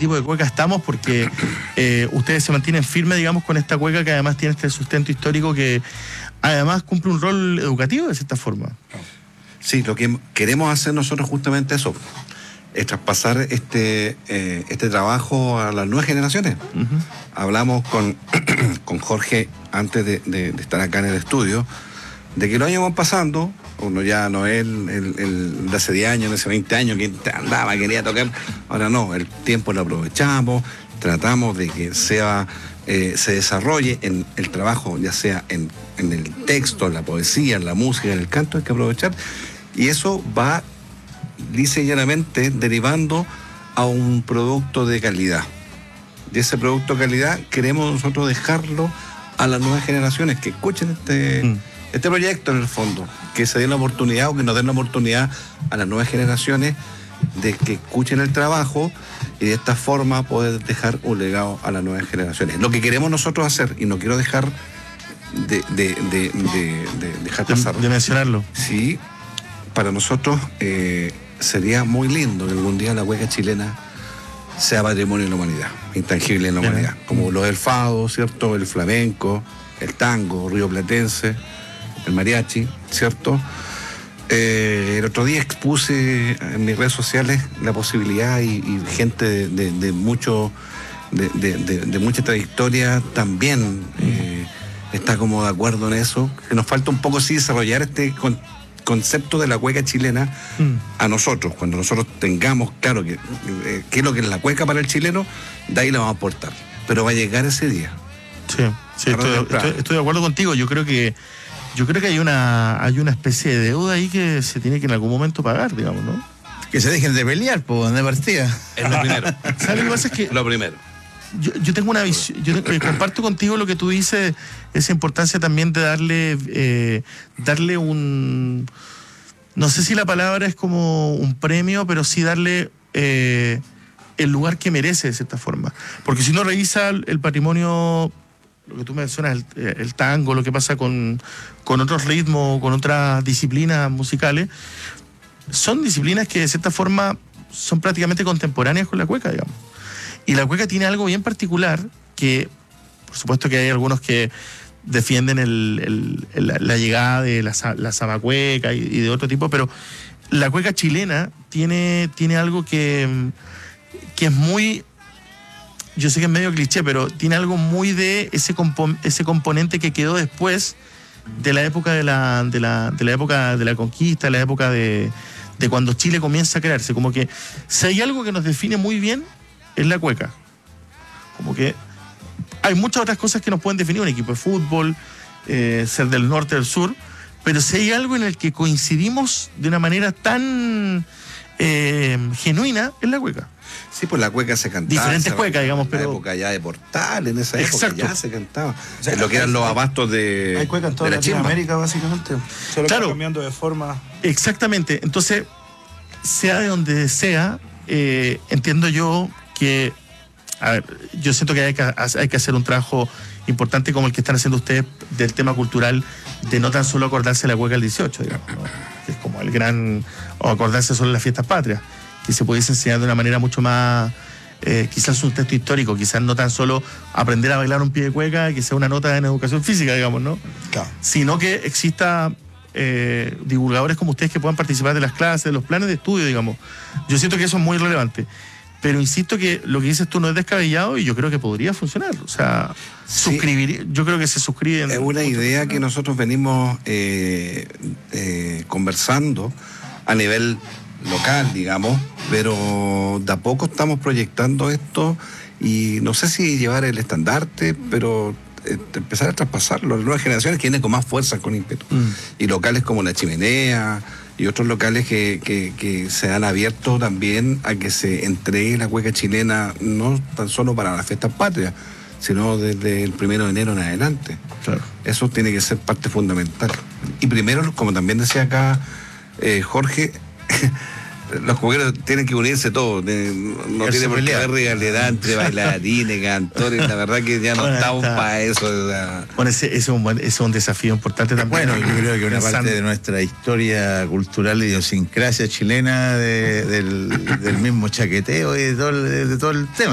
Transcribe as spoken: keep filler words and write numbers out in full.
tipo de cueca estamos, porque eh, ustedes se mantienen firmes, digamos, con esta cueca que además tiene este sustento histórico que además cumple un rol educativo de cierta forma. Sí, lo que queremos hacer nosotros justamente eso, es traspasar este, eh, este trabajo a las nuevas generaciones. Uh-huh. Hablamos con, con Jorge antes de, de, de estar acá en el estudio, de que los años van pasando, uno ya no es el, el, el de hace diez años, de hace veinte años, que andaba, quería tocar, ahora no, el tiempo lo aprovechamos, tratamos de que sea, eh, se desarrolle en el trabajo, ya sea en, en el texto, en la poesía, en la música, en el canto, hay que aprovechar, y eso va lisa y llanamente derivando a un producto de calidad. De ese producto de calidad queremos nosotros dejarlo a las nuevas generaciones que escuchen este, mm. este proyecto en el fondo, que se den la oportunidad o que nos den la oportunidad a las nuevas generaciones de que escuchen el trabajo y de esta forma poder dejar un legado a las nuevas generaciones. Lo que queremos nosotros hacer, y no quiero dejar de, de, de, de, de dejar pasar. De, de mencionarlo. Sí, para nosotros eh, sería muy lindo que algún día la cueca chilena sea patrimonio de la humanidad, intangible en la humanidad, Bien. como los del fado, ¿cierto? El flamenco, el tango, rioplatense, el mariachi, ¿cierto? Eh, el otro día expuse en mis redes sociales la posibilidad y, y gente de, de, de mucho de, de, de, de mucha trayectoria también eh, está como de acuerdo en eso, que nos falta un poco sí desarrollar este con, concepto de la cueca chilena mm. a nosotros, cuando nosotros tengamos claro que, eh, qué es lo que es la cueca para el chileno, de ahí la vamos a aportar, pero va a llegar ese día. Sí, sí estoy, estoy, estoy de acuerdo contigo. Yo creo que yo creo que hay una hay una especie de deuda ahí que se tiene que en algún momento pagar, digamos, ¿no? Que se dejen de pelear, pues, de partida. Es lo primero. ¿Sabes lo que pasa? Es que lo primero. Yo, yo tengo una visión, yo te, comparto contigo lo que tú dices, esa importancia también de darle, eh, darle un, no sé si la palabra es como un premio, pero sí darle eh, el lugar que merece de cierta forma. Porque si uno revisa el, el patrimonio, lo que tú mencionas, el, el tango, lo que pasa con, con otros ritmos, con otras disciplinas musicales, son disciplinas que de cierta forma son prácticamente contemporáneas con la cueca, digamos. Y la cueca tiene algo bien particular que, por supuesto que hay algunos que defienden el, el, la, la llegada de la, la sabacueca y, y de otro tipo, pero la cueca chilena tiene, tiene algo que, que es muy, yo sé que es medio cliché, pero tiene algo muy de ese, compo, ese componente que quedó después de la época de la, de la, de la época de la conquista, de la época de, de cuando Chile comienza a crearse. Como que si hay algo que nos define muy bien, es la cueca. Como que hay muchas otras cosas que nos pueden definir, un equipo de fútbol, eh, ser del norte, del sur, pero si hay algo en el que coincidimos de una manera tan eh, genuina, es la cueca. Sí, pues la cueca se cantaba. Diferentes cuecas, digamos, pero... En la época ya de Portal, en esa época Exacto. ya se cantaba. O sea, en lo que eran los abastos de hay cueca en toda Latinoamérica, básicamente. Solo claro. cambiando de forma. Exactamente. Entonces, sea de donde sea, eh, entiendo yo que, a ver, yo siento que hay, que hay que hacer un trabajo importante como el que están haciendo ustedes del tema cultural, de no tan solo acordarse de la cueca del dieciocho, digamos, ¿no? Que es como el gran, o acordarse solo de las fiestas patrias, que se pudiese enseñar de una manera mucho más, eh, quizás un texto histórico, quizás no tan solo aprender a bailar un pie de cueca, que sea una nota en educación física, digamos, ¿no? Claro. Sino que exista eh, divulgadores como ustedes que puedan participar de las clases, de los planes de estudio, digamos. Yo siento que eso es muy relevante. Pero insisto que lo que dices tú no es descabellado y yo creo que podría funcionar. O sea, sí, suscribir, yo creo que se suscriben. Es una idea personas. que nosotros venimos eh, eh, conversando a nivel local, digamos, pero de a poco estamos proyectando esto y no sé si llevar el estandarte, pero eh, empezar a traspasarlo a las nuevas generaciones que vienen con más fuerza, con ímpetu. Mm. Y locales como La Chimenea y otros locales que, que, que se han abierto también a que se entregue la cueca chilena, no tan solo para las fiestas patrias, sino desde el primero de enero en adelante. Claro. Eso tiene que ser parte fundamental. Y primero, como también decía acá eh, Jorge, los jugueros tienen que unirse todos, no tiene por qué haber rivalidad entre bailarines, cantores, la verdad que ya no bueno, estamos está. para eso. O sea. Bueno, ese, ese, es un buen, ese es un desafío importante también. Bueno, yo creo que una parte de nuestra historia cultural, idiosincrasia chilena, de, del, del mismo chaqueteo y de todo, de todo el tema.